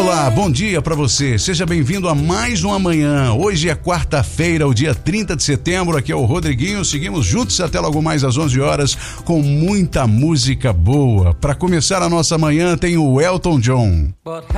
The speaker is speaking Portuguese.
Olá, bom dia pra você. Seja bem-vindo a mais uma manhã. Hoje é quarta-feira, o dia 30 de setembro. Aqui é o Rodriguinho. Seguimos juntos até logo mais às 11 horas com muita música boa. Pra começar a nossa manhã tem o Elton John.